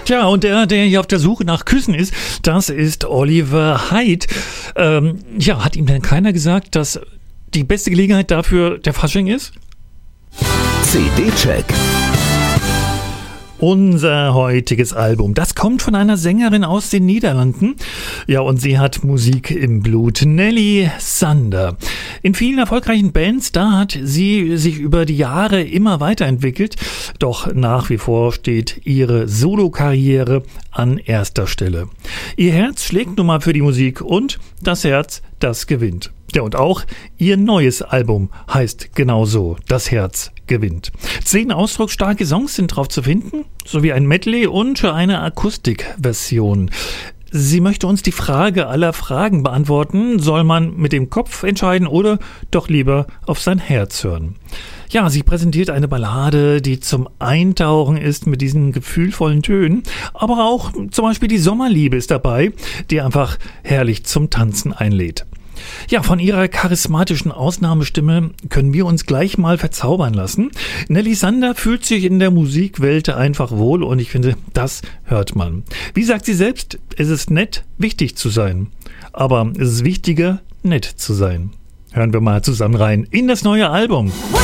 Tja, und der hier auf der Suche nach Küssen ist, das ist Oliver Haidt. Hat ihm denn keiner gesagt, dass die beste Gelegenheit dafür der Fasching ist? CD-Check. Unser heutiges Album, das kommt von einer Sängerin aus den Niederlanden. Ja, und sie hat Musik im Blut. Nelly Sander. In vielen erfolgreichen Bands, da hat sie sich über die Jahre immer weiterentwickelt. Doch nach wie vor steht ihre Solokarriere an erster Stelle. Ihr Herz schlägt nun mal für die Musik und das Herz, das gewinnt. Ja, und auch ihr neues Album heißt genauso, Das Herz gewinnt. 10 ausdrucksstarke Songs sind drauf zu finden, sowie ein Medley und eine Akustikversion. Sie möchte uns die Frage aller Fragen beantworten. Soll man mit dem Kopf entscheiden oder doch lieber auf sein Herz hören? Ja, sie präsentiert eine Ballade, die zum Eintauchen ist mit diesen gefühlvollen Tönen. Aber auch zum Beispiel die Sommerliebe ist dabei, die einfach herrlich zum Tanzen einlädt. Ja, von ihrer charismatischen Ausnahmestimme können wir uns gleich mal verzaubern lassen. Nelly Sander fühlt sich in der Musikwelt einfach wohl und ich finde, das hört man. Wie sagt sie selbst, es ist nett, wichtig zu sein. Aber es ist wichtiger, nett zu sein. Hören wir mal zusammen rein in das neue Album.